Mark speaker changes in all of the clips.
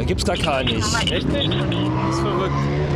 Speaker 1: Da gibt's gar keinen nicht.
Speaker 2: Echt nicht? Das ist verrückt.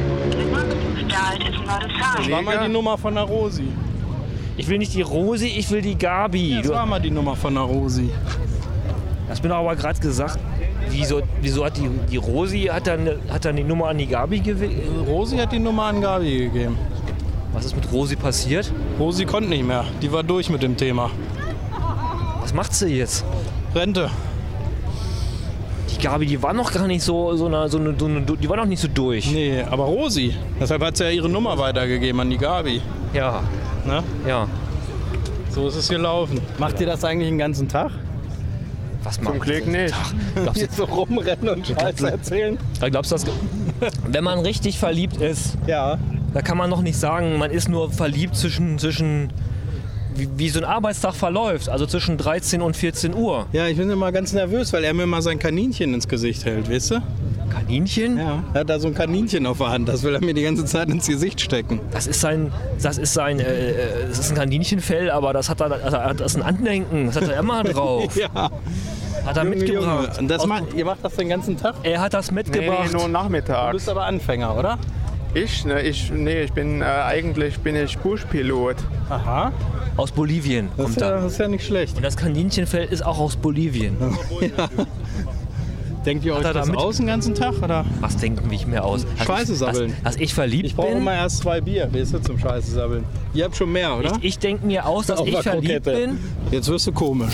Speaker 2: Das war mal die Nummer von der Rosi.
Speaker 1: Ich will nicht die Rosi, ich will die Gabi.
Speaker 2: Das war mal die Nummer von der Rosi.
Speaker 1: Hast mir doch aber gerade gesagt, wieso hat die Rosi hat dann die Nummer an die Gabi gegeben?
Speaker 2: Rosi hat die Nummer an Gabi gegeben.
Speaker 1: Was ist mit Rosi passiert?
Speaker 2: Rosi konnte nicht mehr. Die war durch mit dem Thema.
Speaker 1: Was macht sie jetzt?
Speaker 2: Rente.
Speaker 1: Die Gabi, die war noch gar nicht die war noch nicht so durch.
Speaker 2: Nee, aber Rosi. Deshalb hat sie ja ihre Nummer weitergegeben an die Gabi.
Speaker 1: Ja.
Speaker 2: Ne?
Speaker 1: Ja.
Speaker 2: So ist es gelaufen. Macht ihr das eigentlich den ganzen Tag?
Speaker 1: Was macht
Speaker 3: Zum Glück nicht.
Speaker 1: Glaubst
Speaker 2: Jetzt so rumrennen und Scheiße erzählen?
Speaker 1: du, wenn man richtig verliebt ist,
Speaker 2: Ja.
Speaker 1: da kann man noch nicht sagen, man ist nur verliebt zwischen wie so ein Arbeitstag verläuft, also zwischen 13 und 14 Uhr.
Speaker 2: Ja, ich bin immer ganz nervös, weil er mir mal sein Kaninchen ins Gesicht hält, weißt du?
Speaker 1: Kaninchen?
Speaker 2: Ja. Er hat da so ein Kaninchen auf der Hand, das will er mir die ganze Zeit ins Gesicht stecken.
Speaker 1: Das ist ein Kaninchenfell, aber das ist ein Andenken, das hat er immer drauf.
Speaker 2: Ja.
Speaker 1: Hat er mitgebracht.
Speaker 2: Und ihr macht das den ganzen Tag?
Speaker 1: Er hat das mitgebracht.
Speaker 3: Nee, nur
Speaker 2: Du
Speaker 3: nachmittags.
Speaker 2: bist aber Anfänger, oder?
Speaker 3: Ich bin eigentlich Buschpilot.
Speaker 2: Aha.
Speaker 1: Aus Bolivien
Speaker 2: Das
Speaker 1: kommt
Speaker 2: ist, ja,
Speaker 1: er.
Speaker 2: das ist ja nicht schlecht.
Speaker 1: Und das Kaninchenfell ist auch aus Bolivien.
Speaker 2: Ja. Denkt ihr euch
Speaker 1: er da
Speaker 2: das
Speaker 1: mit-
Speaker 2: aus den ganzen Tag? Oder?
Speaker 1: Was denken wir mir aus?
Speaker 2: Scheiße sabbeln.
Speaker 1: Dass ich verliebt
Speaker 2: Ich brauche
Speaker 1: bin?
Speaker 2: immer erst 2 Bier, weißt du, zum Scheiße sabbeln. Ihr habt schon mehr, oder?
Speaker 1: Ich denke mir aus, dass
Speaker 2: Auf
Speaker 1: ich
Speaker 2: der
Speaker 1: verliebt
Speaker 2: Krokette.
Speaker 1: bin.
Speaker 2: Jetzt wirst du komisch.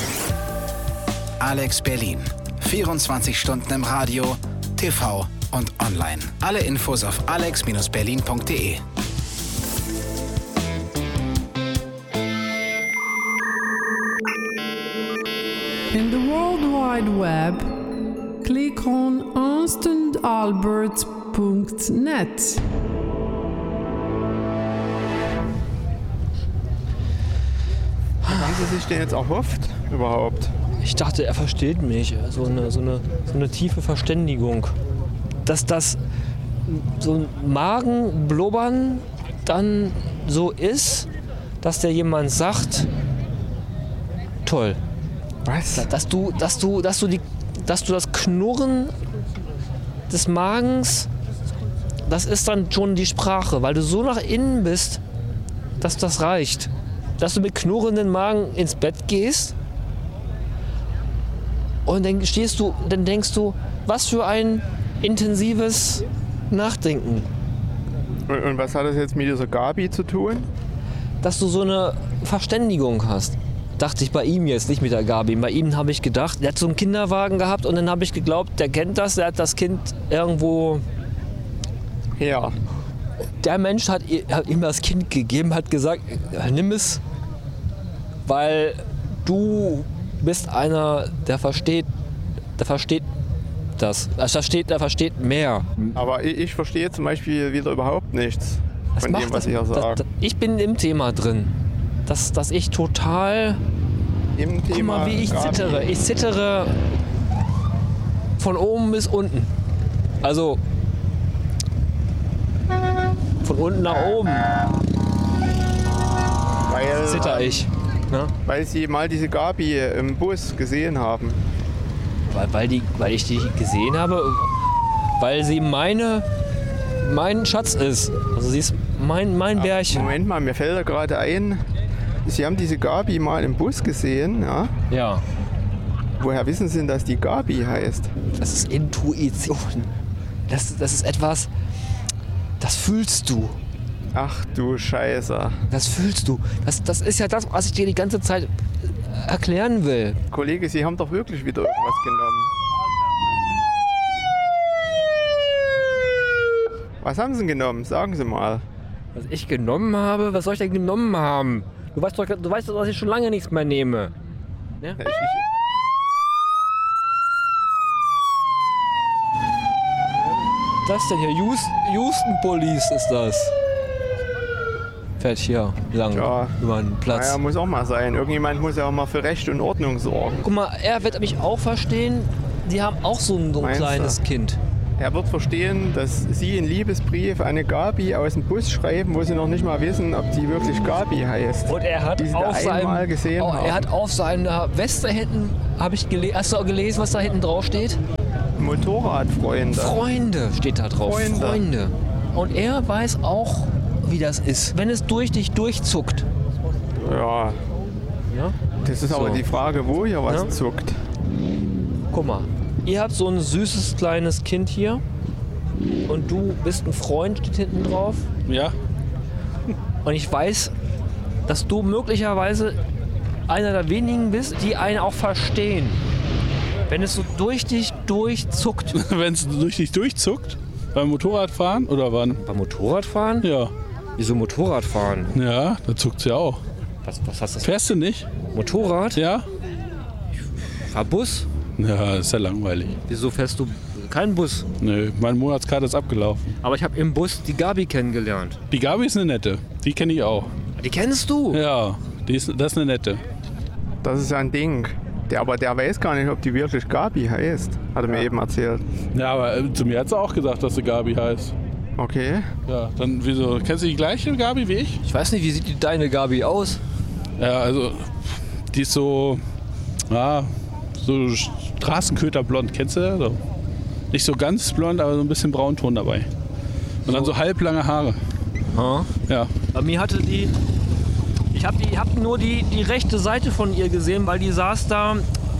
Speaker 4: Alex Berlin. 24 Stunden im Radio, TV und online. Alle Infos auf alex-berlin.de.
Speaker 5: In the World Wide Web, click on ernstandalbert.net.
Speaker 3: Haben Sie sich den jetzt erhofft überhaupt?
Speaker 1: Ich dachte, er versteht mich. So eine tiefe Verständigung. Dass das so ein Magenblubbern dann so ist, dass der jemand sagt, toll.
Speaker 3: Was?
Speaker 1: Dass du das Knurren des Magens, das ist dann schon die Sprache, weil du so nach innen bist, dass das reicht. Dass du mit knurrenden Magen ins Bett gehst und dann denkst du, was für ein intensives Nachdenken.
Speaker 3: Und was hat das jetzt mit dieser Gabi zu tun?
Speaker 1: Dass du so eine Verständigung hast. Dachte ich bei ihm jetzt, nicht mit der Gabi. Bei ihm habe ich gedacht, der hat so einen Kinderwagen gehabt und dann habe ich geglaubt, der kennt das, der hat das Kind irgendwo...
Speaker 3: Ja.
Speaker 1: Der Mensch hat ihm das Kind gegeben, hat gesagt, nimm es, weil du bist einer, der versteht das. Der versteht mehr.
Speaker 3: Aber ich verstehe zum Beispiel wieder überhaupt nichts von dem, was ihr sagt.
Speaker 1: Ich bin im Thema drin. Dass ich total...
Speaker 3: Im
Speaker 1: Guck
Speaker 3: Thema
Speaker 1: mal, wie ich
Speaker 3: Gabi.
Speaker 1: zittere. Ich zittere von oben bis unten. Also von unten nach oben zitter ich. Ne?
Speaker 3: Weil Sie mal diese Gabi im Bus gesehen haben.
Speaker 1: Weil ich die gesehen habe, weil sie mein Schatz ist. Also sie ist mein Bärchen.
Speaker 3: Moment mal, mir fällt da gerade ein, Sie haben diese Gabi mal im Bus gesehen, ja?
Speaker 1: Ja,
Speaker 3: Woher wissen Sie denn, dass die Gabi heißt?
Speaker 1: das ist Intuition. Das ist etwas, das fühlst du.
Speaker 3: Ach du Scheiße.
Speaker 1: Das fühlst du. Das ist ja das, was ich dir die ganze Zeit erklären will.
Speaker 3: Kollege, Sie haben doch wirklich wieder irgendwas genommen. Was haben Sie denn genommen? Sagen Sie mal.
Speaker 1: Was ich genommen habe? Was soll ich denn genommen haben? Du weißt doch, dass ich schon lange nichts mehr nehme. Ja? Das denn hier? Houston Police ist das. Fährt hier lang
Speaker 3: Ja.
Speaker 1: über den Platz.
Speaker 3: Naja, muss auch mal sein. Irgendjemand muss ja auch mal für Recht und Ordnung sorgen.
Speaker 1: Guck mal, er wird mich auch verstehen. Die haben auch so ein
Speaker 3: Meinst
Speaker 1: kleines
Speaker 3: du?
Speaker 1: Kind.
Speaker 3: Er wird verstehen, dass Sie einen Liebesbrief an eine Gabi aus dem Bus schreiben, wo Sie noch nicht mal wissen, ob die wirklich Gabi heißt.
Speaker 1: Und er hat
Speaker 3: die Sie da einmal gesehen haben.
Speaker 1: er hat auf seiner Weste hinten, habe ich gelesen, hast du auch gelesen, was da hinten drauf steht?
Speaker 3: Motorradfreunde.
Speaker 1: Freunde steht da drauf. Freunde. Und er weiß auch, wie das ist, wenn es durch dich durchzuckt.
Speaker 3: Ja.
Speaker 1: Ja?
Speaker 3: Das ist aber die Frage, wo hier was
Speaker 1: Ja.
Speaker 3: zuckt.
Speaker 1: Guck mal, ihr habt so ein süßes kleines Kind hier und du bist ein Freund, steht hinten drauf.
Speaker 2: Ja.
Speaker 1: Und ich weiß, dass du möglicherweise einer der wenigen bist, die einen auch verstehen. Wenn es so durch dich durchzuckt.
Speaker 2: Wenn es durch dich durchzuckt, beim Motorradfahren oder wann?
Speaker 1: Beim Motorradfahren?
Speaker 2: Ja.
Speaker 1: Wieso Motorradfahren?
Speaker 2: Ja, da zuckt es ja auch.
Speaker 1: Was hast du?
Speaker 2: Fährst du nicht?
Speaker 1: Motorrad?
Speaker 2: Ja?
Speaker 1: Fahr Bus?
Speaker 2: Ja, ist ja langweilig.
Speaker 1: Wieso fährst du keinen Bus?
Speaker 2: Nö, meine Monatskarte ist abgelaufen.
Speaker 1: Aber ich habe im Bus die Gabi kennengelernt.
Speaker 2: Die Gabi ist eine nette. Die kenne ich auch.
Speaker 1: Die kennst du?
Speaker 2: Ja, das ist eine nette.
Speaker 3: Das ist ja ein Ding. Aber der weiß gar nicht, ob die wirklich Gabi heißt. Hat er mir eben erzählt.
Speaker 2: Ja, aber zu mir hat sie auch gesagt, dass sie Gabi heißt.
Speaker 3: Okay.
Speaker 2: Ja, dann wieso? Kennst du die gleiche Gabi wie ich?
Speaker 1: Ich weiß nicht, wie sieht deine Gabi aus?
Speaker 2: Ja, also die ist so, ja, so Straßenköterblond. Kennst du das? So. Nicht so ganz blond, aber so ein bisschen Braunton dabei. Und dann so halblange Haare.
Speaker 1: Ha?
Speaker 2: Ja.
Speaker 1: Bei mir hatte die... Ich hab nur die rechte Seite von ihr gesehen, weil die saß da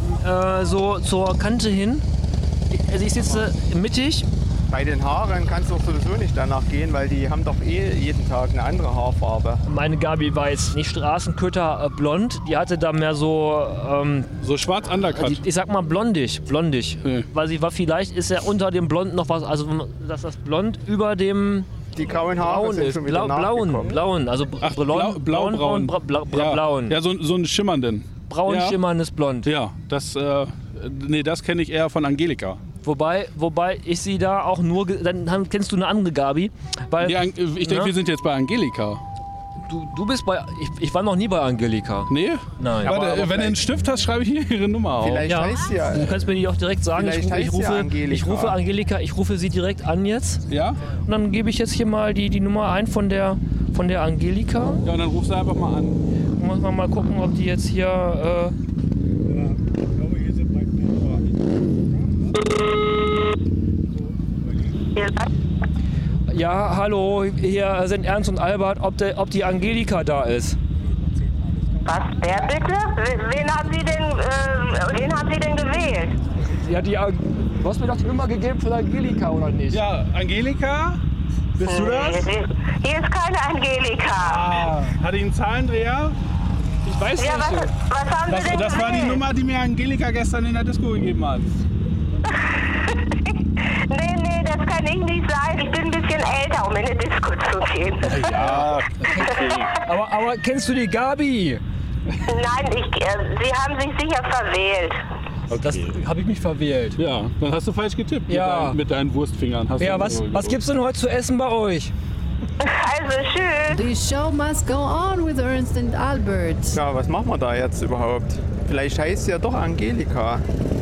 Speaker 1: so zur Kante hin. Also ich sitze mittig.
Speaker 3: Bei den Haaren kannst du doch sowieso nicht danach gehen, weil die haben doch jeden Tag eine andere Haarfarbe.
Speaker 1: Meine Gabi war jetzt nicht Straßenköter blond, die hatte da mehr so...
Speaker 2: So schwarz undercut.
Speaker 1: ich sag mal blondig.
Speaker 2: Nee.
Speaker 1: Weil sie war vielleicht, ist ja unter dem Blond noch was, also dass das Blond über dem...
Speaker 3: Die grauen Haare
Speaker 1: Braun
Speaker 3: sind
Speaker 1: ist,
Speaker 3: schon wieder nachgekommen.
Speaker 1: blauen, also
Speaker 2: Ach,
Speaker 1: braun. Blauen.
Speaker 2: Ja, so einen schimmernden.
Speaker 1: Braun
Speaker 2: Ja.
Speaker 1: schimmerndes Blond.
Speaker 2: Ja, das kenne ich eher von Angelika.
Speaker 1: Wobei ich sie da auch nur, dann kennst du eine andere Gabi, weil
Speaker 2: Ich denke, wir sind jetzt bei Angelika.
Speaker 1: du bist bei, ich war noch nie bei Angelika.
Speaker 2: Nee?
Speaker 1: Nein.
Speaker 2: Warte,
Speaker 3: aber
Speaker 2: wenn du einen Stift hast, schreibe ich hier ihre Nummer auf.
Speaker 3: Vielleicht
Speaker 1: Ja.
Speaker 3: heißt sie ja.
Speaker 1: Du kannst mir die auch direkt sagen,
Speaker 3: Vielleicht heißt sie ja Angelika.
Speaker 1: ich rufe sie direkt an jetzt
Speaker 2: Ja?
Speaker 1: und dann gebe ich jetzt hier mal die Nummer ein von der Angelika.
Speaker 2: Ja, und dann rufst du einfach mal an.
Speaker 1: Muss man mal gucken, ob die jetzt hier ja, hallo, hier sind Ernst und Albert, ob die Angelika da ist.
Speaker 6: Was? Wer bitte? Wen haben Sie denn gewählt?
Speaker 1: Ja, du hast mir doch die Nummer gegeben von Angelika, oder nicht?
Speaker 2: Ja, Angelika? Bist du das?
Speaker 6: Hier ist keine Angelika.
Speaker 2: Ah, hat die einen Zahlendreher?
Speaker 1: Ich weiß
Speaker 6: Ja,
Speaker 1: nicht.
Speaker 6: was haben Sie denn
Speaker 2: Das war die
Speaker 6: gewählt?
Speaker 2: Nummer, die mir Angelika gestern in der Disco gegeben hat.
Speaker 6: Nee, das kann ich nicht sein. Ich bin ein bisschen älter, um in eine Disco zu gehen.
Speaker 2: Ja,
Speaker 1: Aber kennst du die Gabi?
Speaker 6: Nein, Sie haben sich sicher verwählt.
Speaker 1: Das habe ich mich verwählt.
Speaker 2: ja, dann hast du falsch getippt.
Speaker 1: Ja.
Speaker 2: Mit deinen Wurstfingern. Hast
Speaker 1: Ja,
Speaker 2: du
Speaker 1: was gibt's denn heute zu essen bei euch?
Speaker 6: Also tschüss.
Speaker 5: The show must go on with Ernst and Albert.
Speaker 3: Ja, was machen wir da jetzt überhaupt? Vielleicht heißt sie ja doch Angelika.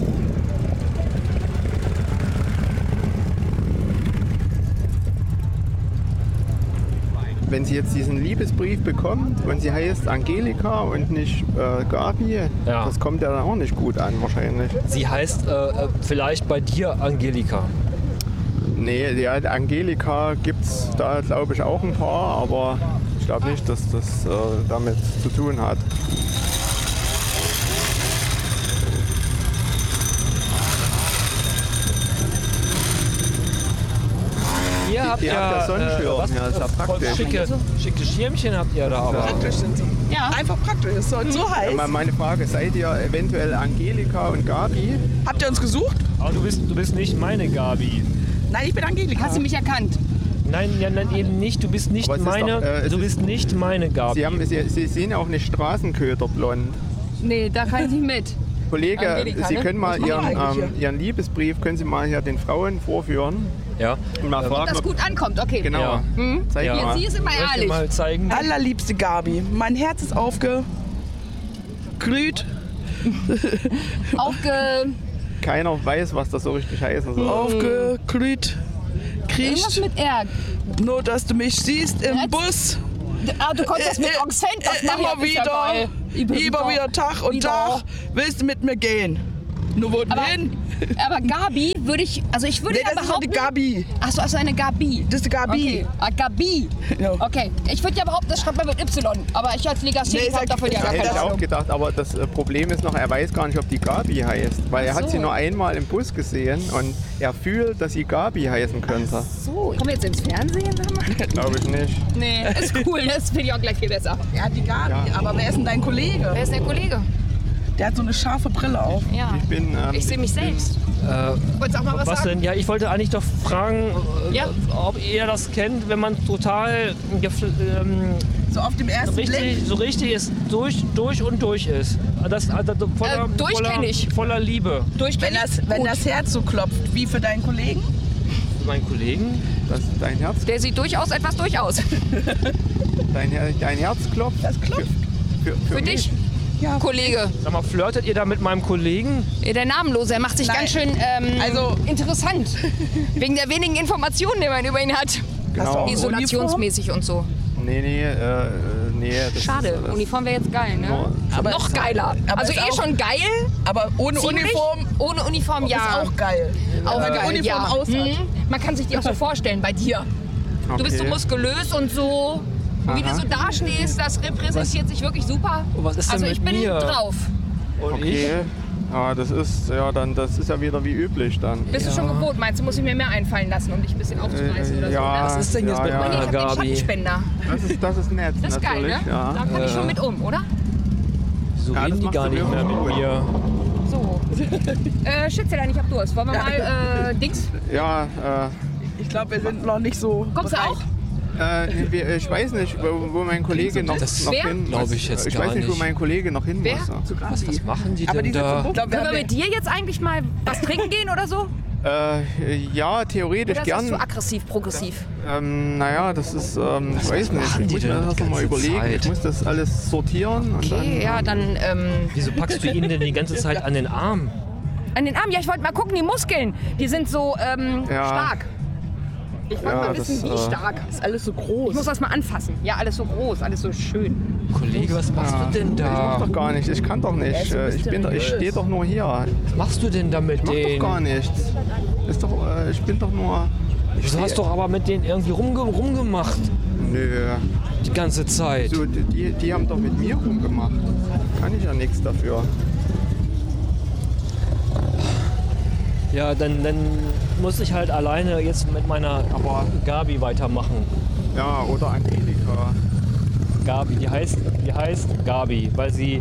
Speaker 3: Wenn sie jetzt diesen Liebesbrief bekommt und sie heißt Angelika und nicht Gabi,
Speaker 1: Ja.
Speaker 3: das kommt ja dann auch nicht gut an wahrscheinlich.
Speaker 1: Sie heißt vielleicht bei dir Angelika.
Speaker 3: Nee, ja, Angelika gibt es da glaube ich auch ein paar, aber ich glaube nicht, dass das damit zu tun hat.
Speaker 1: Ihr habt
Speaker 3: Die habt ja Sonnenschirm,
Speaker 1: was
Speaker 3: ja, ist ja praktisch.
Speaker 1: schicke Schirmchen habt ihr da aber.
Speaker 7: Praktisch sind sie. Ja. Einfach praktisch. Es ist so heiß.
Speaker 3: Meine Frage, seid ihr eventuell Angelika und Gabi?
Speaker 7: Habt ihr uns gesucht?
Speaker 1: Aber du bist nicht meine Gabi.
Speaker 7: Nein, ich bin Angelika. Hast du mich erkannt?
Speaker 1: Nein, eben nicht. Du bist nicht
Speaker 3: Aber es ist
Speaker 1: meine.
Speaker 3: doch, es
Speaker 1: du
Speaker 3: ist-
Speaker 1: bist nicht meine Gabi.
Speaker 3: Sie sind auch nicht Straßenköterblond.
Speaker 8: Nee, da kann ich nicht mit.
Speaker 3: Kollege,
Speaker 8: Angelika,
Speaker 3: Sie
Speaker 8: ne?
Speaker 3: können mal
Speaker 7: Was machen wir eigentlich hier?
Speaker 3: Ihren Liebesbrief, können Sie mal hier den Frauen vorführen
Speaker 1: Ja.
Speaker 3: und mal fragen,
Speaker 8: Das gut ankommt, okay.
Speaker 3: genau.
Speaker 1: Ja.
Speaker 3: Zeig
Speaker 1: Ja.
Speaker 3: mal.
Speaker 8: Sie ist immer
Speaker 1: Soll ich dir
Speaker 8: ehrlich.
Speaker 1: mal zeigen?
Speaker 7: Allerliebste Gabi. Mein Herz ist aufgeglüht.
Speaker 3: Keiner weiß, was das so richtig heißen soll.
Speaker 7: Aufgeglüht.
Speaker 8: Irgendwas
Speaker 7: Kriecht.
Speaker 8: mit R.
Speaker 7: Nur, dass du mich siehst im
Speaker 8: Jetzt?
Speaker 7: Bus.
Speaker 8: Ah, du konntest das mit Oxfent, das mach ich,
Speaker 7: Immer
Speaker 8: das ist ja geil.
Speaker 7: wieder. Immer wieder Tag und
Speaker 8: Wieder.
Speaker 7: Tag willst du mit mir gehen. Nur wo denn?
Speaker 8: Aber Gabi würde ich, also ich würde
Speaker 7: Nee,
Speaker 8: ja
Speaker 7: das ist doch die
Speaker 8: behaupten...
Speaker 7: Gabi.
Speaker 8: Achso, also eine Gabi.
Speaker 7: Das ist die Gabi.
Speaker 8: Okay. Ah, Gabi.
Speaker 7: Ja.
Speaker 8: Okay. Ich würde ja behaupten, das schreibt man mit Y. Aber ich als Legastheniker
Speaker 7: Nee,
Speaker 8: habe dafür ja gar
Speaker 3: Hätte
Speaker 8: keine
Speaker 3: ich auch
Speaker 8: Ahnung.
Speaker 3: gedacht, aber das Problem ist noch, er weiß gar nicht, ob die Gabi heißt. Weil er hat
Speaker 8: so.
Speaker 3: sie nur einmal im Bus gesehen und er fühlt, dass sie Gabi heißen könnte.
Speaker 8: So, kommen wir jetzt ins Fernsehen?
Speaker 3: Glaube ich nicht.
Speaker 8: Nee, ist cool. Das finde ich auch gleich viel besser.
Speaker 7: Ja, die Gabi.
Speaker 3: Ja.
Speaker 7: Aber wer ist denn dein Kollege?
Speaker 8: Wer ist der Kollege?
Speaker 7: Der hat so eine scharfe Brille auf.
Speaker 8: Ja. Ich sehe mich selbst. Wolltest du auch mal was
Speaker 1: Was
Speaker 8: sagen?
Speaker 1: denn? Ja, ich wollte eigentlich doch fragen,
Speaker 8: Ja.
Speaker 1: ob ihr das kennt, wenn man total
Speaker 7: So auf dem ersten Blick.
Speaker 1: richtig ist, durch und durch ist. Das
Speaker 8: Durch kenn ich.
Speaker 1: Voller Liebe.
Speaker 7: Wenn das Herz so klopft, wie für deinen Kollegen?
Speaker 1: Für meinen Kollegen.
Speaker 3: Das ist dein Herz.
Speaker 8: Der sieht durchaus etwas durchaus.
Speaker 3: Dein Herz klopft.
Speaker 7: Das klopft.
Speaker 8: Für dich,
Speaker 7: Ja.
Speaker 8: Kollege.
Speaker 1: Sag mal, flirtet ihr da mit meinem Kollegen?
Speaker 8: Der Namenlose, er macht sich
Speaker 7: Nein.
Speaker 8: ganz schön
Speaker 7: Also-
Speaker 8: interessant. Wegen der wenigen Informationen, die man über ihn hat.
Speaker 7: Hast du
Speaker 3: Genau.
Speaker 7: auch
Speaker 8: Isolationsmäßig und so.
Speaker 3: Nee. Das
Speaker 8: Schade,
Speaker 3: Ist,
Speaker 8: Uniform wäre jetzt geil, ne?
Speaker 7: Aber
Speaker 8: Noch
Speaker 7: ist-
Speaker 8: geiler.
Speaker 7: aber
Speaker 8: Also
Speaker 7: ist
Speaker 8: eh
Speaker 7: auch-
Speaker 8: schon geil.
Speaker 7: Aber ohne
Speaker 8: Ziemlich.
Speaker 7: Uniform
Speaker 8: Ohne Uniform, ja.
Speaker 7: ist auch geil.
Speaker 8: Auch
Speaker 7: Wenn die
Speaker 8: geil,
Speaker 7: Uniform
Speaker 8: ja.
Speaker 7: aus hat.
Speaker 8: Man kann sich die auch so vorstellen bei dir. Du bist so
Speaker 3: Okay.
Speaker 8: muskulös und so. Und wie du so dastehst, das repräsentiert sich wirklich super.
Speaker 1: Und was ist denn
Speaker 8: Also ich
Speaker 1: mit
Speaker 8: bin
Speaker 1: mir?
Speaker 8: drauf.
Speaker 1: Und
Speaker 3: Okay. Ja, das ist ja wieder wie üblich dann.
Speaker 8: Bist du schon gewohnt? Meinst du, muss ich mir mehr einfallen lassen, um dich ein bisschen aufzureißen oder so?
Speaker 3: ja.
Speaker 8: Ne?
Speaker 1: Was ist denn jetzt mit
Speaker 8: Nee, ich
Speaker 1: meiner
Speaker 8: hab den
Speaker 1: Gabi?
Speaker 8: Schattenspender.
Speaker 3: Das ist nett,
Speaker 8: Das ist geil,
Speaker 3: natürlich.
Speaker 8: ne?
Speaker 3: Ja.
Speaker 8: Da kann ich schon mit um, oder?
Speaker 1: So
Speaker 3: Ja,
Speaker 1: reden
Speaker 3: das
Speaker 1: die
Speaker 3: machst
Speaker 1: gar
Speaker 3: du
Speaker 1: nicht mehr
Speaker 3: wirklich
Speaker 1: mit
Speaker 3: gut.
Speaker 1: mir.
Speaker 8: So. Schätzelein, ich hab Durst. Wollen wir mal Dings?
Speaker 3: Ja,
Speaker 7: Ich glaube, wir sind noch nicht so
Speaker 8: Kommst du
Speaker 7: bereit.
Speaker 8: auch?
Speaker 3: ich weiß nicht, wo mein Kollege noch
Speaker 8: Wer?
Speaker 3: hin muss.
Speaker 1: Glaub ich jetzt
Speaker 3: Ich
Speaker 1: gar
Speaker 3: weiß nicht, wo
Speaker 1: nicht.
Speaker 3: mein Kollege noch hin
Speaker 8: Wer?
Speaker 3: muss.
Speaker 1: Was machen die
Speaker 7: Aber
Speaker 1: denn
Speaker 7: die sind
Speaker 1: da?
Speaker 7: so
Speaker 8: Können wir mit dir jetzt eigentlich mal was trinken gehen oder so?
Speaker 3: Ja, theoretisch
Speaker 8: Oder ist das
Speaker 3: gern.
Speaker 8: zu aggressiv, progressiv?
Speaker 3: Naja, das ist, ich weiß nicht.
Speaker 1: machen
Speaker 3: Ich
Speaker 1: die
Speaker 3: muss mir
Speaker 1: denn
Speaker 3: das
Speaker 1: die
Speaker 3: noch mal
Speaker 1: ganze
Speaker 3: überlegen.
Speaker 1: Zeit?
Speaker 3: Ich muss das alles sortieren und
Speaker 8: Okay, ja, dann
Speaker 1: Wieso packst du ihn denn die ganze Zeit an den Arm?
Speaker 8: an den Arm. Ja, ich wollte mal gucken, die Muskeln, die sind so
Speaker 3: Ja.
Speaker 8: stark. Ich wollte mal wissen, wie stark.
Speaker 7: Ist alles so groß.
Speaker 8: Ich muss das mal anfassen. Ja, alles so groß, alles so schön.
Speaker 1: Kollege, was machst du denn
Speaker 3: Ich mach
Speaker 1: da?
Speaker 3: doch gar nicht. Ich kann doch nicht. Ich stehe doch nur hier.
Speaker 1: Was machst du denn da mit
Speaker 3: Ich mach doch
Speaker 1: denen?
Speaker 3: gar nichts. Ist doch, ich bin doch nur.
Speaker 1: Du hast doch aber mit denen irgendwie rumgemacht.
Speaker 3: Nö.
Speaker 1: Die ganze Zeit.
Speaker 3: So, die haben doch mit mir rumgemacht. Kann ich ja nichts dafür.
Speaker 1: Ja, dann muss ich halt alleine jetzt mit meiner Gabi weitermachen.
Speaker 3: Ja, oder Angelika.
Speaker 1: Gabi, die heißt Gabi, weil sie.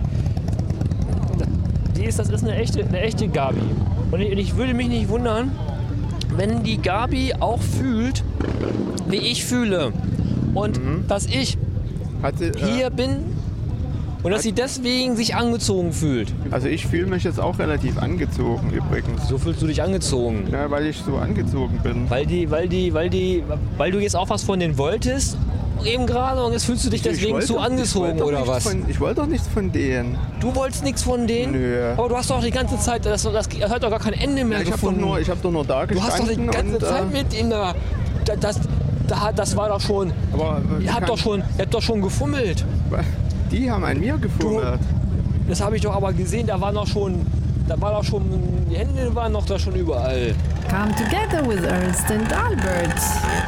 Speaker 1: Das ist eine echte Gabi. Und ich würde mich nicht wundern, wenn die Gabi auch fühlt, wie ich fühle. Und dass ich
Speaker 3: Hat sie,
Speaker 1: hier bin und dass sie deswegen sich angezogen fühlt.
Speaker 3: also ich fühle mich jetzt auch relativ angezogen übrigens.
Speaker 1: So fühlst du dich angezogen.
Speaker 3: Ja, weil ich so angezogen bin.
Speaker 1: Weil du jetzt auch was von denen wolltest, eben gerade, und jetzt fühlst du dich deswegen zu angezogen oder was?
Speaker 3: Ich wollte doch nichts von denen.
Speaker 1: Du wolltest nichts von denen?
Speaker 3: Nö.
Speaker 1: Aber du hast doch die ganze Zeit, das hat doch gar kein Ende mehr
Speaker 3: Ich habe
Speaker 1: gefunden.
Speaker 3: doch nur da
Speaker 1: Du hast doch die
Speaker 3: gestanden
Speaker 1: ganze
Speaker 3: und,
Speaker 1: Zeit mit in der. Das war doch schon.
Speaker 3: aber
Speaker 1: Ihr habt doch schon gefummelt.
Speaker 3: Die haben an mir gefummelt.
Speaker 1: Das habe ich doch aber gesehen, die Hände waren doch da schon überall.
Speaker 5: Come together with Ernst and Albert.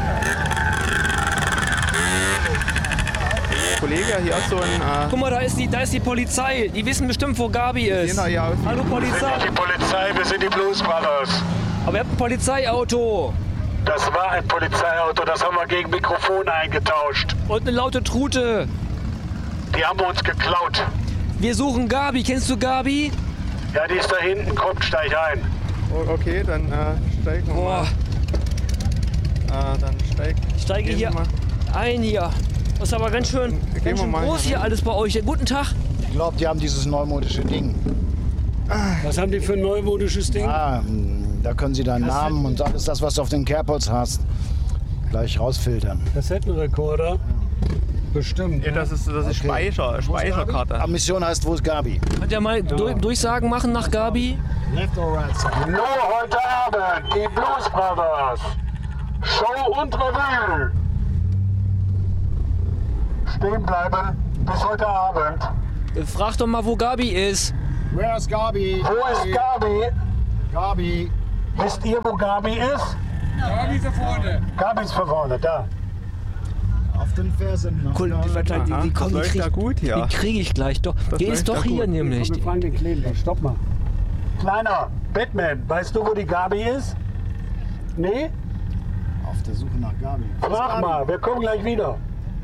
Speaker 3: Kollege, hier ist so ein.
Speaker 1: Guck mal, da ist die Polizei. Die wissen bestimmt, wo Gabi ist.
Speaker 3: sehen da ja aus wie-
Speaker 1: Hallo Polizei.
Speaker 9: Die Polizei, wir sind die Blues Brothers.
Speaker 1: Aber ihr habt ein Polizeiauto.
Speaker 9: Das war ein Polizeiauto, das haben wir gegen Mikrofon eingetauscht.
Speaker 1: Und eine laute Trute.
Speaker 9: Die haben uns geklaut.
Speaker 1: Wir suchen Gabi. Kennst du Gabi?
Speaker 9: Ja, die ist da hinten, kommt, steig ein.
Speaker 3: Oh, okay, dann steigen wir
Speaker 1: Boah,
Speaker 3: mal. Dann
Speaker 1: ich steige
Speaker 3: gehen
Speaker 1: hier
Speaker 3: wir mal.
Speaker 1: ein hier. Das ist aber ganz schön
Speaker 3: wir mal
Speaker 1: groß
Speaker 3: hier
Speaker 1: hier alles bei euch. Ja, guten Tag.
Speaker 10: Ich glaube, die haben dieses neumodische Ding.
Speaker 11: Was haben die für ein neumodisches Ding?
Speaker 10: Da können Sie deinen Namen und alles das, was du auf den Kerbholz hast, gleich rausfiltern.
Speaker 11: Kassettenrekorder? Bestimmt.
Speaker 3: Ja, das ist
Speaker 10: Okay.
Speaker 3: Speicherkarte.
Speaker 10: Mission heißt, wo ist Gabi?
Speaker 1: Könnt ihr mal Durchsagen machen nach Gabi?
Speaker 10: Left or right side?
Speaker 9: Nur heute Abend, die Blues Brothers. Show und Revue. Stehen bleiben bis heute Abend.
Speaker 1: Frag doch mal, wo Gabi ist.
Speaker 10: Where's Gabi?
Speaker 9: Wo ist Gabi?
Speaker 10: Gabi.
Speaker 9: Wisst ihr, wo Gabi ist?
Speaker 11: Gabi ist da vorne.
Speaker 9: Gabi ist vorne, da.
Speaker 10: Auf den Fersen noch.
Speaker 1: Die kriege ich gleich doch. Die ist doch hier nämlich.
Speaker 11: Wir fragen den Kleinen, stopp mal.
Speaker 9: Kleiner, Batman, weißt du, wo die Gabi ist? Nee?
Speaker 10: Auf der Suche nach Gabi.
Speaker 9: Frag mal, wir kommen gleich wieder.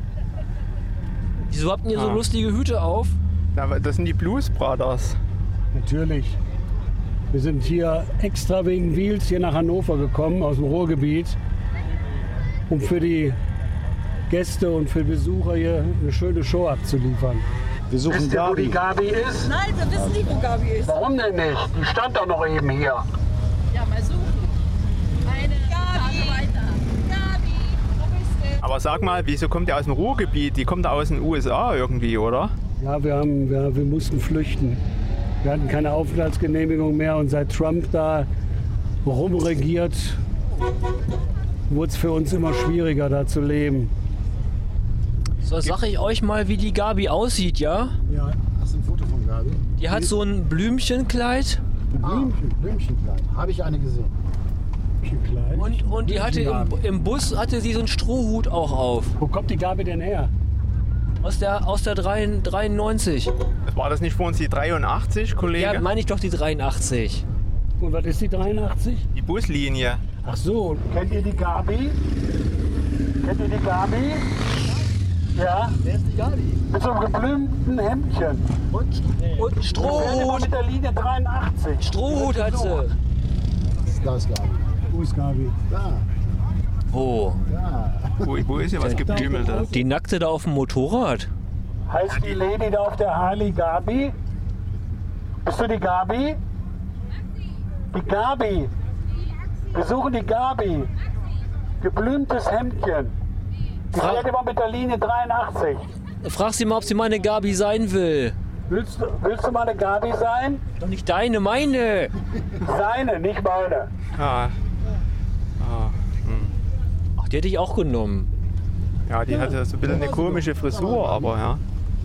Speaker 1: Wieso habt ihr so lustige Hüte auf?
Speaker 3: Das sind die Blues Brothers.
Speaker 11: Natürlich. Wir sind hier extra wegen Wheels hier nach Hannover gekommen, aus dem Ruhrgebiet, um für die Gäste und für Besucher hier eine schöne Show abzuliefern.
Speaker 10: Wir suchen
Speaker 9: Wisst ihr, wo die Gabi ist?
Speaker 7: Nein, wir wissen nicht, wo Gabi ist.
Speaker 9: Warum denn nicht? Die stand doch noch eben hier.
Speaker 8: Ja, mal suchen. Eine Gabi weiter. Gabi, wo bist du?
Speaker 3: Aber sag mal, wieso kommt ihr aus dem Ruhrgebiet? Die kommt aus den USA irgendwie, oder?
Speaker 11: Ja, wir mussten flüchten. Wir hatten keine Aufenthaltsgenehmigung mehr und seit Trump da rumregiert, wurde es für uns immer schwieriger, da zu leben.
Speaker 1: So, sag ich euch mal, wie die Gabi aussieht, ja?
Speaker 10: Ja, hast du ein Foto von Gabi?
Speaker 1: Die hat so ein Blümchenkleid.
Speaker 10: Blümchenkleid. Habe ich eine gesehen.
Speaker 1: Und die hatte im Bus hatte sie so einen Strohhut auch auf.
Speaker 11: Wo kommt die Gabi denn her?
Speaker 1: Aus der 93.
Speaker 3: War das nicht vor uns die 83, Kollege?
Speaker 1: Ja, meine ich doch die 83.
Speaker 11: Und was ist die 83?
Speaker 3: Die Buslinie.
Speaker 11: Ach so.
Speaker 9: Kennt ihr die Gabi? Kennt ihr die Gabi? Ja?
Speaker 10: Wer ist die Gabi?
Speaker 9: Mit so einem geblümten Hemdchen.
Speaker 1: Und Strohhut.
Speaker 9: Mit der Linie 83.
Speaker 1: Strohhut hat sie.
Speaker 10: Da ist Gabi.
Speaker 11: Wo ist Gabi?
Speaker 10: Da.
Speaker 1: Wo?
Speaker 3: Wo ist hier was geblümeltes?
Speaker 1: Die nackte da auf dem Motorrad.
Speaker 9: Heißt die Lady da auf der Harley Gabi? Bist du die Gabi? Die Gabi. Wir suchen die Gabi. Geblümtes Hemdchen. Die fährt immer mit der Linie 83.
Speaker 1: Frag sie mal, ob sie meine Gabi sein will.
Speaker 9: Willst du meine Gabi sein?
Speaker 1: Doch nicht deine, meine.
Speaker 9: Seine, nicht meine.
Speaker 3: Ah.
Speaker 1: Ach, die hätte ich auch genommen.
Speaker 3: Ja, die hatte so ein bisschen eine komische Frisur, aber ja.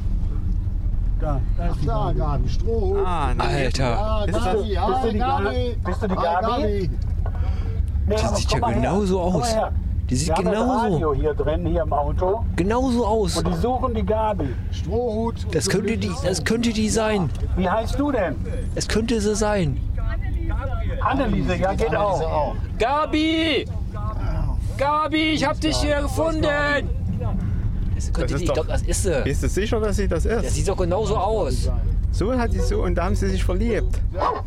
Speaker 11: Da ist die
Speaker 10: Da, Gabi. Strohhut.
Speaker 1: Alter.
Speaker 10: Ja, Gabi.
Speaker 9: Bist du die Gabi? Bist du die Gabi? Nee,
Speaker 1: Die sieht ja
Speaker 9: komm mal her.
Speaker 1: genauso
Speaker 9: Komm mal
Speaker 1: aus.
Speaker 9: her.
Speaker 1: Die sieht
Speaker 9: Wir haben das
Speaker 1: genauso.
Speaker 9: Radio hier drin, hier im Auto.
Speaker 1: Genauso aus.
Speaker 9: Und die suchen die Gabi.
Speaker 10: Strohhut.
Speaker 1: Das könnte die sein.
Speaker 9: Wie heißt du denn?
Speaker 1: Es könnte sie sein.
Speaker 9: Anneliese, ja, geht auch.
Speaker 1: Gabi! Gabi, ich hab dich hier gefunden! Ich glaube, das ist sie.
Speaker 3: Bist du sicher, dass sie das ist?
Speaker 1: Das sieht doch genauso aus.
Speaker 3: So hat sie so und da haben sie sich verliebt.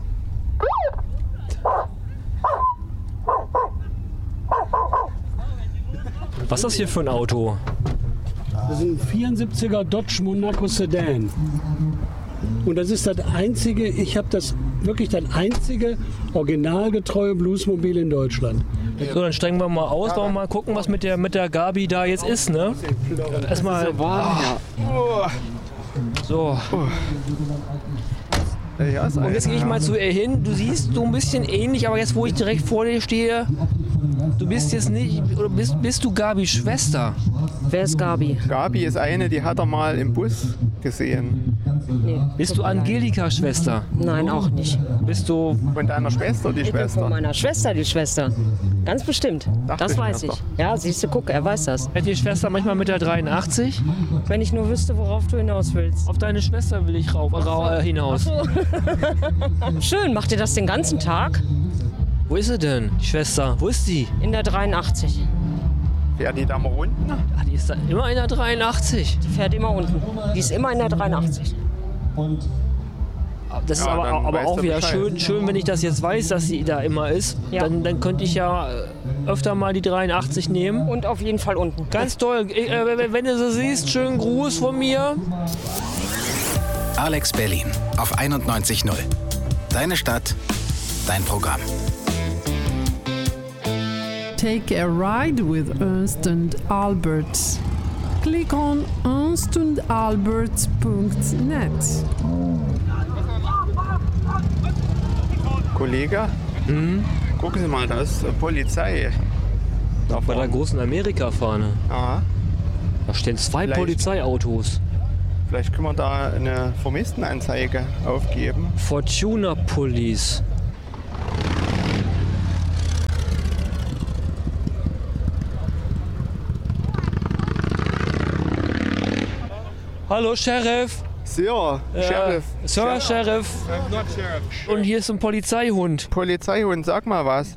Speaker 1: Was ist das hier für ein Auto?
Speaker 11: Das ist ein 74er Dodge Monaco Sedan. Und das ist das einzige, das einzige originalgetreue Bluesmobil in Deutschland.
Speaker 1: So, dann steigen wir mal aus, wollen wir mal gucken, was mit der Gabi da jetzt ist, ne? Erstmal. So. Und jetzt gehe ich mal zu ihr hin. Du siehst so ein bisschen ähnlich, aber jetzt, wo ich direkt vor dir stehe, du bist jetzt nicht, oder bist du Gabis Schwester?
Speaker 12: Wer ist Gabi?
Speaker 3: Gabi ist eine, die hat er mal im Bus gesehen.
Speaker 12: Nee.
Speaker 1: Bist du Angelika Schwester?
Speaker 12: Nein, auch nicht.
Speaker 1: Bist du
Speaker 3: von deiner Schwester die
Speaker 12: Ich bin
Speaker 3: Schwester?
Speaker 12: von meiner Schwester die Schwester. Ganz bestimmt.
Speaker 3: Dachte
Speaker 12: Das
Speaker 3: ich
Speaker 12: weiß
Speaker 3: mir
Speaker 12: ich.
Speaker 3: doch.
Speaker 12: Ja, siehst du, guck, er weiß das.
Speaker 1: Fährt die Schwester manchmal mit der 83?
Speaker 12: Wenn ich nur wüsste, worauf du hinaus willst.
Speaker 1: Auf deine Schwester will ich hinaus.
Speaker 12: Schön, macht ihr das den ganzen Tag?
Speaker 1: Wo ist sie denn, die Schwester? Wo ist sie?
Speaker 12: In der 83.
Speaker 3: Fährt die da mal unten?
Speaker 1: Ach, die ist da immer in der 83.
Speaker 12: Die fährt immer unten. Die ist immer in der 83.
Speaker 1: Das ist
Speaker 3: Ja,
Speaker 1: aber
Speaker 3: dann weißt
Speaker 1: auch
Speaker 3: du
Speaker 1: wieder
Speaker 3: Bescheid.
Speaker 1: schön, wenn ich das jetzt weiß, dass sie da immer ist.
Speaker 12: Ja.
Speaker 1: Dann könnte ich ja öfter mal die 83 nehmen.
Speaker 12: Und auf jeden Fall unten.
Speaker 1: Ganz toll. Wenn du sie siehst, schönen Gruß von mir.
Speaker 4: Alex Berlin auf 91.0. Deine Stadt, dein Programm.
Speaker 5: Take a ride with Ernst and Albert. Click on ernstandalbert.net.
Speaker 3: Kollege, gucken Sie mal, da ist Polizei.
Speaker 1: Bei der großen Amerika-Fahne.
Speaker 3: Aha.
Speaker 1: Da stehen zwei
Speaker 3: Vielleicht-
Speaker 1: Polizeiautos.
Speaker 3: Vielleicht können wir da eine Vermisstenanzeige aufgeben.
Speaker 1: Fortuna Police. Hallo Sheriff.
Speaker 3: Sir, Sheriff.
Speaker 1: Sir, Sheriff. Und hier ist ein Polizeihund.
Speaker 3: Polizeihund, sag mal was.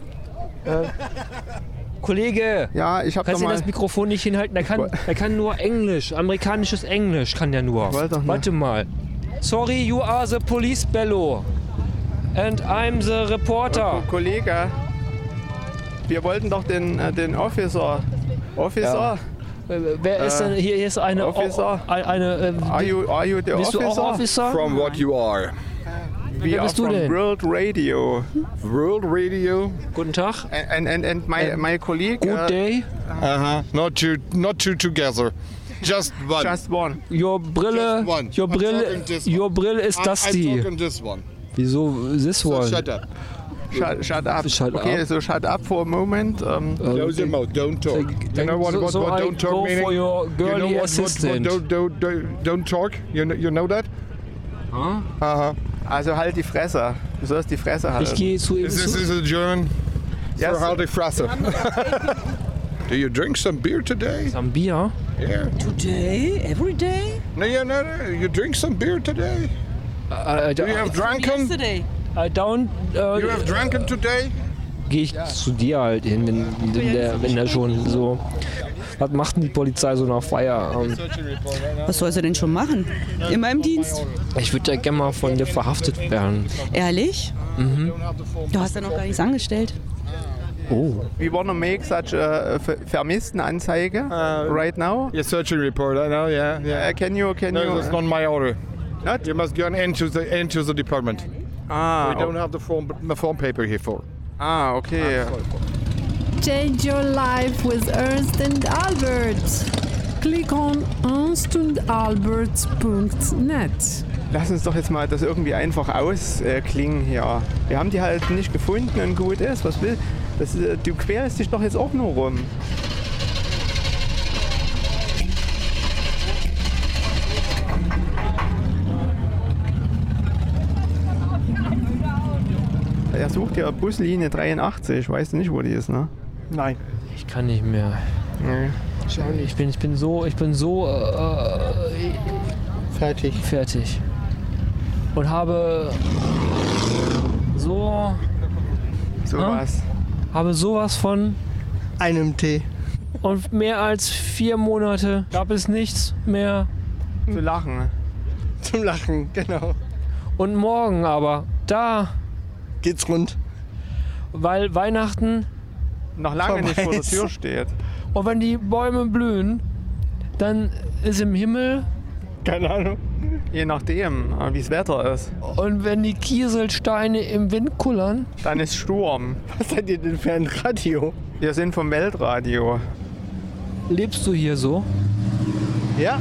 Speaker 1: Kollege,
Speaker 3: ja, ich hab
Speaker 1: kannst
Speaker 3: doch
Speaker 1: du
Speaker 3: mal...
Speaker 1: das Mikrofon nicht hinhalten? Er kann nur Englisch, amerikanisches Englisch kann der nur. Warte mal. Sorry, you are the police bello. And I'm the reporter.
Speaker 3: Kollege, wir wollten doch den Officer.
Speaker 1: Ja. Wer ist denn hier? Hier ist eine
Speaker 3: Officer.
Speaker 1: Are you the
Speaker 3: bist
Speaker 1: officer? Du auch Officer?
Speaker 13: From what you are.
Speaker 3: Wer bist du denn? World Radio.
Speaker 13: World Radio.
Speaker 1: Guten Tag.
Speaker 3: And my colleague.
Speaker 1: Good day.
Speaker 13: Not two together. Just one.
Speaker 3: Just one.
Speaker 1: Your Brille.
Speaker 13: Just one.
Speaker 1: Your Brille ist das die.
Speaker 13: I'm talking this one.
Speaker 1: Wieso this one?
Speaker 13: So shut up.
Speaker 3: Shut up.
Speaker 1: Shut
Speaker 3: okay,
Speaker 1: up.
Speaker 3: so shut up for a moment.
Speaker 13: Close your mouth. Don't talk.
Speaker 1: You know what don't talk meaning? For your girly assistant.
Speaker 13: Don't talk. You know that?
Speaker 3: Also halt die Fresse. Du sollst die Fresse halten.
Speaker 1: Ich gehe zu ihm.
Speaker 13: This is a German
Speaker 3: Yes.
Speaker 13: for halt die Fresse. Do you drink some beer today?
Speaker 1: Some beer?
Speaker 13: Yeah.
Speaker 7: Today? Every day?
Speaker 13: No. You drink some beer today? Do you have drunken?
Speaker 7: Yesterday.
Speaker 1: I don't.
Speaker 13: You have drunken today?
Speaker 1: Gehe ich zu dir halt hin, wenn der schon so. Was macht denn die Polizei so nach Feierabend?
Speaker 7: Was soll sie denn schon machen? In meinem Dienst?
Speaker 1: Ich würde ja gerne mal von dir verhaftet werden.
Speaker 7: Ehrlich?
Speaker 1: Mhm.
Speaker 7: Du hast ja noch gar nichts angestellt.
Speaker 1: Oh.
Speaker 3: We want to make such a Vermisstenanzeige right now.
Speaker 13: Yes, search and report. I know. Yeah.
Speaker 3: Can you?
Speaker 13: No, that's not my order.
Speaker 3: Not?
Speaker 13: You must go into the department.
Speaker 3: Ah.
Speaker 13: We don't have the form paper here for.
Speaker 3: Ah, okay.
Speaker 5: Change your life with Ernst and Albert. Click on ernstandalbert.net.
Speaker 3: Lass uns doch jetzt mal das irgendwie einfach ausklingen hier. Wir haben die halt nicht gefunden und gut ist. Was will? Du quälst dich doch jetzt auch nur rum. Er sucht ja Buslinie 83. Weißt du nicht, wo die ist, ne?
Speaker 11: Nein.
Speaker 1: Ich kann nicht mehr.
Speaker 3: Nee.
Speaker 1: Ich bin so fertig. Und habe habe sowas von
Speaker 14: einem Tee.
Speaker 1: Und mehr als 4 Monate gab es nichts mehr
Speaker 3: zu lachen.
Speaker 14: Zum Lachen, genau.
Speaker 1: Und morgen aber, da
Speaker 14: geht's rund.
Speaker 1: Weil Weihnachten
Speaker 3: noch lange nicht vor der Tür steht.
Speaker 1: Und wenn die Bäume blühen, dann ist im Himmel...
Speaker 3: Keine Ahnung. Je nachdem, wie das Wetter ist.
Speaker 1: Und wenn die Kieselsteine im Wind kullern...
Speaker 3: Dann ist Sturm.
Speaker 14: Was seid ihr denn für ein Radio?
Speaker 3: Wir sind vom Weltradio.
Speaker 1: Lebst du hier so?
Speaker 14: Ja.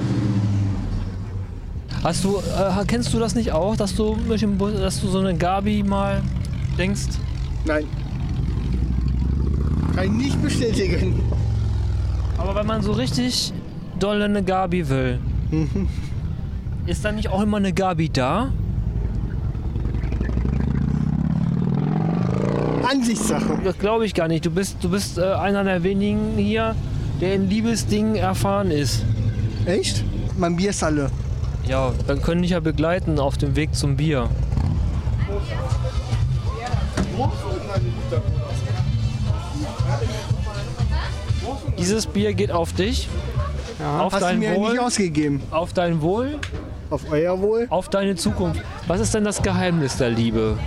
Speaker 1: Kennst du das nicht auch, dass du so eine Gabi mal denkst?
Speaker 14: Nein. Kann ich nicht bestätigen.
Speaker 1: Aber wenn man so richtig doll eine Gabi will, ist dann nicht auch immer eine Gabi da?
Speaker 14: Ansichtssache.
Speaker 1: Das glaube ich gar nicht. Du bist einer der wenigen hier, der in Liebesdingen erfahren ist.
Speaker 14: Echt? Mein Bier ist alle.
Speaker 1: Ja, dann können dich ja begleiten auf dem Weg zum Bier. Dieses Bier geht auf dich.
Speaker 14: Ja,
Speaker 1: auf
Speaker 14: hast
Speaker 1: dein
Speaker 14: du mir
Speaker 1: Wohl,
Speaker 14: nicht ausgegeben.
Speaker 1: Auf dein Wohl.
Speaker 14: Auf euer Wohl.
Speaker 1: Auf deine Zukunft. Was ist denn das Geheimnis der Liebe?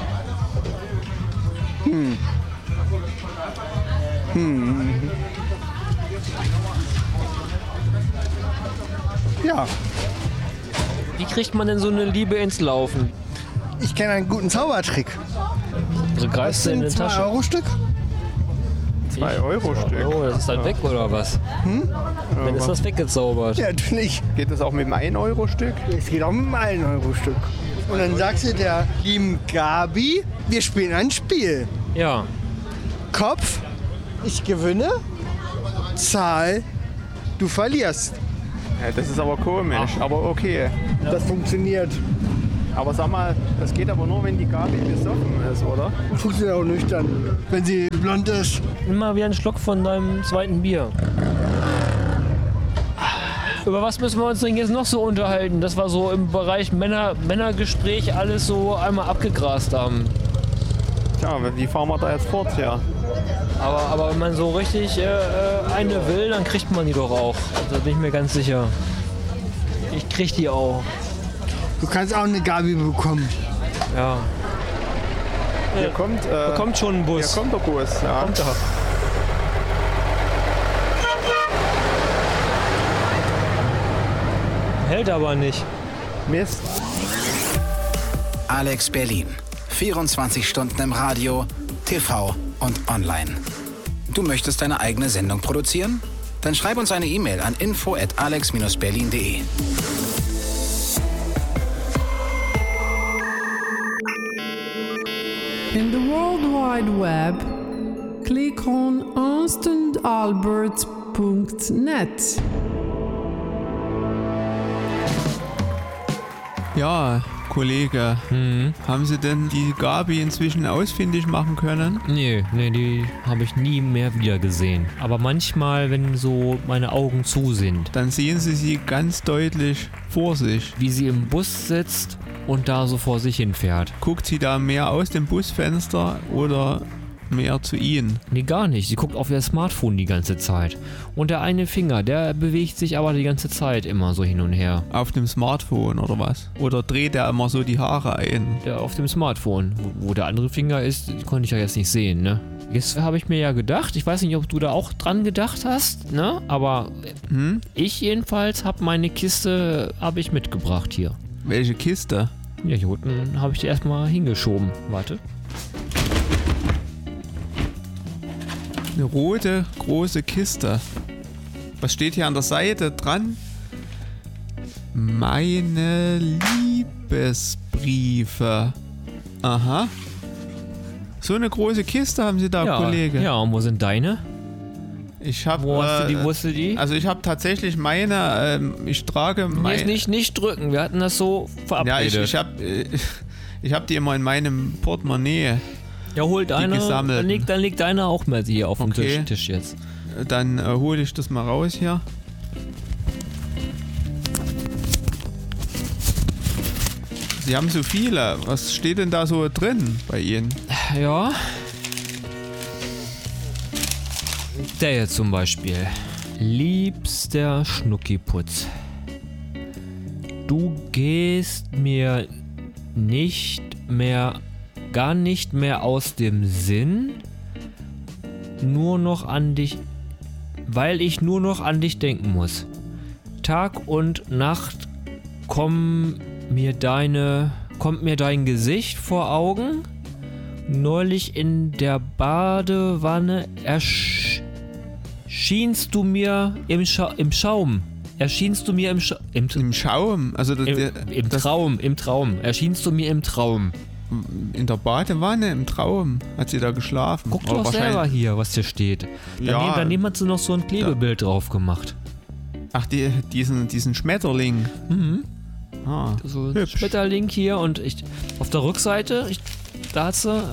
Speaker 14: Ja.
Speaker 1: Wie kriegt man denn so eine Liebe ins Laufen?
Speaker 14: Ich kenne einen guten Zaubertrick.
Speaker 1: Also greifst du in die Tasche?
Speaker 14: 2-Euro-Stück?
Speaker 3: 2-Euro-Stück.
Speaker 1: Oh, das ist dann weg oder was? Dann ist das weggezaubert.
Speaker 14: Ja, natürlich.
Speaker 3: Geht das auch mit dem 1-Euro-Stück?
Speaker 14: Es geht auch mit dem 1-Euro-Stück. Und dann sagst du der lieben Gabi, wir spielen ein Spiel.
Speaker 1: Ja.
Speaker 14: Kopf, ich gewinne. Zahl, du verlierst.
Speaker 3: Ja, das ist aber komisch, aber okay.
Speaker 14: Das funktioniert.
Speaker 3: Aber sag mal, das geht aber nur, wenn die Gabi besoffen ist, oder?
Speaker 14: Funktioniert auch nüchtern, wenn sie blond ist.
Speaker 1: Nimm mal wieder einen Schluck von deinem zweiten Bier. Über was müssen wir uns denn jetzt noch so unterhalten, dass wir so im Bereich Männergespräch alles so einmal abgegrast haben?
Speaker 3: Tja, wie fahren wir da jetzt fort hier?
Speaker 1: Aber wenn man so richtig eine will, dann kriegt man die doch auch. Da bin ich mir ganz sicher. Ich krieg die auch.
Speaker 14: Du kannst auch eine Gabi bekommen.
Speaker 1: Ja.
Speaker 3: Hier kommt
Speaker 1: schon ein Bus.
Speaker 3: Hier kommt der Bus, ja.
Speaker 1: Kommt er. Hält aber nicht.
Speaker 3: Mist.
Speaker 4: Alex Berlin. 24 Stunden im Radio, TV und online. Du möchtest deine eigene Sendung produzieren? Dann schreib uns eine E-Mail an info@alex-berlin.de.
Speaker 5: In the World Wide Web, click on ernstandalbert.net.
Speaker 15: Ja, Kollege, haben Sie denn die Gabi inzwischen ausfindig machen können?
Speaker 1: Nee, die habe ich nie mehr wieder gesehen. Aber manchmal, wenn so meine Augen zu sind.
Speaker 15: Dann sehen Sie sie ganz deutlich vor sich.
Speaker 1: Wie sie im Bus sitzt und da so vor sich hin fährt.
Speaker 15: Guckt sie da mehr aus dem Busfenster oder mehr zu Ihnen?
Speaker 1: Nee, gar nicht. Sie guckt auf ihr Smartphone die ganze Zeit. Und der eine Finger, der bewegt sich aber die ganze Zeit immer so hin und her.
Speaker 15: Auf dem Smartphone oder was? Oder dreht er immer so die Haare ein?
Speaker 1: Der auf dem Smartphone. Wo der andere Finger ist, konnte ich ja jetzt nicht sehen, ne? Jetzt habe ich mir ja gedacht, ich weiß nicht, ob du da auch dran gedacht hast, ne? Aber ich jedenfalls habe meine Kiste mitgebracht hier.
Speaker 15: Welche Kiste?
Speaker 1: Ja, hier unten habe ich die erstmal hingeschoben. Warte.
Speaker 15: Eine rote, große Kiste. Was steht hier an der Seite dran? Meine Liebesbriefe. Aha. So eine große Kiste haben Sie da,
Speaker 1: ja,
Speaker 15: Kollege.
Speaker 1: Ja, und wo sind deine?
Speaker 15: Ich habe.
Speaker 1: Wo hast du die?
Speaker 15: Also ich habe tatsächlich meine. Ich trage meine.
Speaker 1: Nicht drücken. Wir hatten das so verabredet.
Speaker 15: Ja, ich habe die immer in meinem Portemonnaie.
Speaker 1: Ja, holt einer. Dann legt einer auch mal hier auf dem Tisch jetzt.
Speaker 15: Dann hole ich das mal raus hier. Sie haben so viele. Was steht denn da so drin bei Ihnen?
Speaker 1: Ja. Der hier zum Beispiel. Liebster Schnuckiputz. Du gehst mir gar nicht mehr aus dem Sinn, weil ich nur noch an dich denken muss. Tag und Nacht kommt mir dein Gesicht vor Augen. Neulich in der Badewanne erschienst du mir im Schaum. Erschienst du mir im
Speaker 15: Schaum? Also
Speaker 1: im Traum. Erschienst du mir im Traum.
Speaker 15: In der Badewanne, im Traum, hat sie da geschlafen.
Speaker 1: Guck doch selber hier, was hier steht. Daneben hat sie noch so ein Klebebild drauf gemacht.
Speaker 15: Ach, diesen Schmetterling.
Speaker 1: Mhm. So ein Schmetterling hier und auf der Rückseite, da hat sie,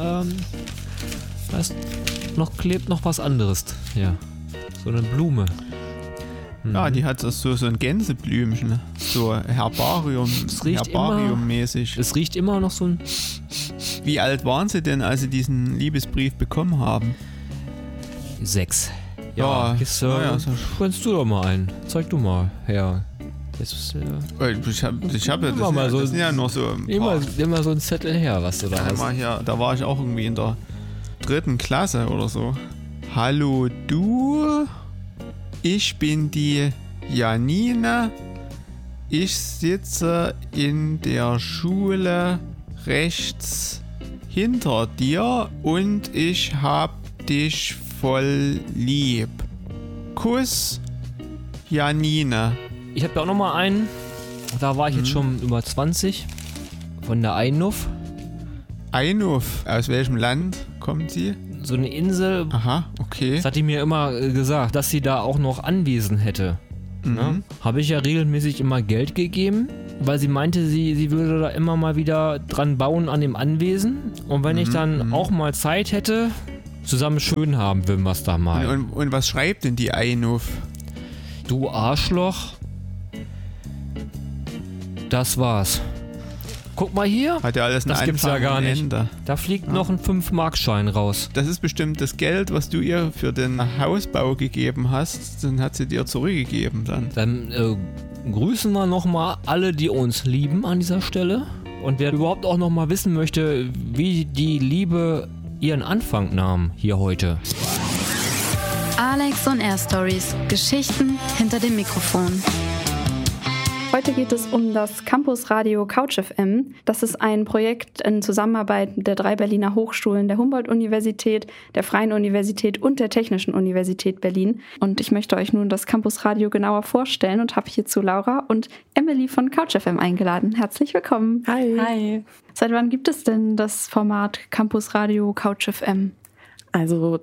Speaker 1: klebt noch was anderes. Ja, so eine Blume.
Speaker 15: Ja, die hat so ein Gänseblümchen, so Herbarium-mäßig.
Speaker 1: Es riecht immer noch so ein...
Speaker 15: Wie alt waren Sie denn, als Sie diesen Liebesbrief bekommen haben?
Speaker 1: 6. Ja, jetzt kannst du doch mal einen. Zeig du mal her. Das
Speaker 15: sind ja nur so ein paar.
Speaker 1: Immer so ein Zettel her, was du da hast.
Speaker 15: Da war ich auch irgendwie in der 3. Klasse oder so. Hallo du... Ich bin die Janine. Ich sitze in der Schule rechts hinter dir und ich hab dich voll lieb. Kuss, Janine.
Speaker 1: Ich habe ja auch noch mal einen. Da war ich jetzt schon über 20. Von der Einuf.
Speaker 15: Einuf? Aus welchem Land kommt sie?
Speaker 1: So eine Insel.
Speaker 15: Aha, okay.
Speaker 1: Das hat die mir immer gesagt, dass sie da auch noch Anwesen hätte. Ne? Habe ich ja regelmäßig immer Geld gegeben, weil sie meinte, sie würde da immer mal wieder dran bauen an dem Anwesen. Und wenn ich dann auch mal Zeit hätte, zusammen schön haben würden wir es da mal.
Speaker 15: Und was schreibt denn die Einuf?
Speaker 1: Du Arschloch. Das war's. Guck mal hier.
Speaker 15: Hat ja alles einen
Speaker 1: das gibt's ja
Speaker 15: Anfang
Speaker 1: gar
Speaker 15: und
Speaker 1: nicht.
Speaker 15: Ende.
Speaker 1: Da fliegt noch ein 5-Mark-Schein raus.
Speaker 15: Das ist bestimmt das Geld, was du ihr für den Hausbau gegeben hast. Dann hat sie dir zurückgegeben dann.
Speaker 1: Dann grüßen wir nochmal alle, die uns lieben an dieser Stelle. Und wer überhaupt auch nochmal wissen möchte, wie die Liebe ihren Anfang nahm hier heute.
Speaker 16: Alex on Air Stories. Geschichten hinter dem Mikrofon.
Speaker 17: Heute geht es um das Campusradio Couch FM. Das ist ein Projekt in Zusammenarbeit der 3 Berliner Hochschulen, der Humboldt-Universität, der Freien Universität und der Technischen Universität Berlin. Und ich möchte euch nun das Campusradio genauer vorstellen und habe hierzu Laura und Emily von Couch FM eingeladen. Herzlich willkommen.
Speaker 18: Hi.
Speaker 17: Hi. Seit wann gibt es denn das Format Campusradio Couch FM?
Speaker 18: Also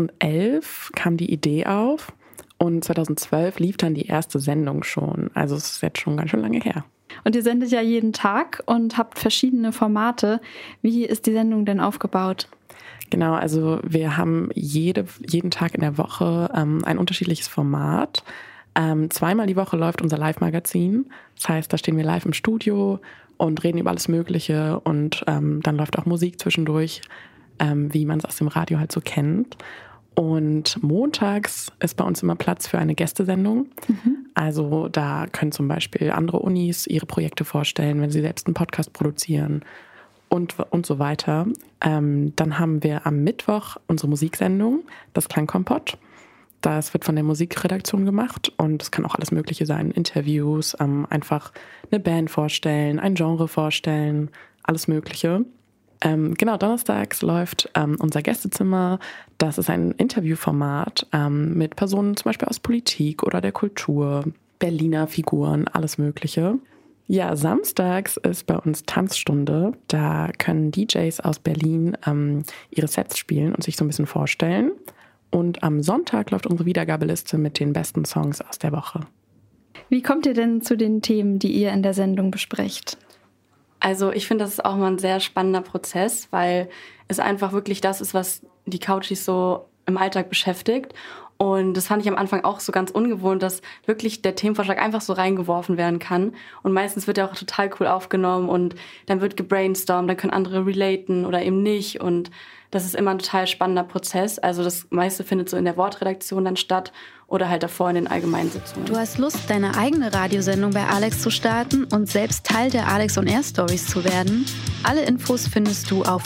Speaker 18: 2011 kam die Idee auf. Und 2012 lief dann die erste Sendung schon. Also es ist jetzt schon ganz schön lange her.
Speaker 17: Und ihr sendet ja jeden Tag und habt verschiedene Formate. Wie ist die Sendung denn aufgebaut?
Speaker 18: Genau, also wir haben jeden Tag in der Woche ein unterschiedliches Format. 2-mal die Woche läuft unser Live-Magazin. Das heißt, da stehen wir live im Studio und reden über alles Mögliche. Und dann läuft auch Musik zwischendurch, wie man es aus dem Radio halt so kennt. Und montags ist bei uns immer Platz für eine Gästesendung. Also da können zum Beispiel andere Unis ihre Projekte vorstellen, wenn sie selbst einen Podcast produzieren und so weiter. Dann haben wir am Mittwoch unsere Musiksendung, das Klangkompott. Das wird von der Musikredaktion gemacht und es kann auch alles Mögliche sein. Interviews, einfach eine Band vorstellen, ein Genre vorstellen, alles Mögliche. Genau, donnerstags läuft unser Gästezimmer. Das ist ein Interviewformat mit Personen zum Beispiel aus Politik oder der Kultur, Berliner Figuren, alles Mögliche. Ja, samstags ist bei uns Tanzstunde. Da können DJs aus Berlin ihre Sets spielen und sich so ein bisschen vorstellen. Und am Sonntag läuft unsere Wiedergabeliste mit den besten Songs aus der Woche.
Speaker 17: Wie kommt ihr denn zu den Themen, die ihr in der Sendung besprecht?
Speaker 19: Also ich finde, das ist auch mal ein sehr spannender Prozess, weil es einfach wirklich das ist, was die Couchies so im Alltag beschäftigt. Und das fand ich am Anfang auch so ganz ungewohnt, dass wirklich der Themenvorschlag einfach so reingeworfen werden kann. Und meistens wird er auch total cool aufgenommen und dann wird gebrainstormt, dann können andere relaten oder eben nicht. Und das ist immer ein total spannender Prozess. Also das meiste findet so in der Wortredaktion dann statt oder halt davor in den Allgemeinsitzungen.
Speaker 16: Du hast Lust, deine eigene Radiosendung bei Alex zu starten und selbst Teil der Alex on Air Stories zu werden? Alle Infos findest du auf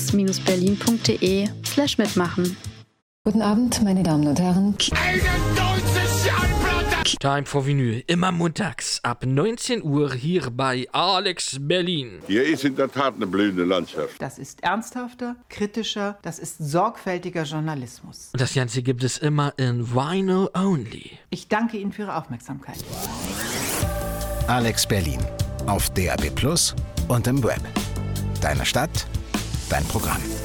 Speaker 16: alex-berlin.de/mitmachen.
Speaker 20: Guten Abend, meine Damen und Herren.
Speaker 21: Time for Vinyl, immer montags ab 19 Uhr hier bei Alex Berlin.
Speaker 22: Hier ist in der Tat eine blühende Landschaft.
Speaker 23: Das ist ernsthafter, kritischer, das ist sorgfältiger Journalismus.
Speaker 21: Und das Ganze gibt es immer in Vinyl Only.
Speaker 23: Ich danke Ihnen für Ihre Aufmerksamkeit.
Speaker 4: Alex Berlin auf DAB+ und im Web. Deine Stadt, dein Programm.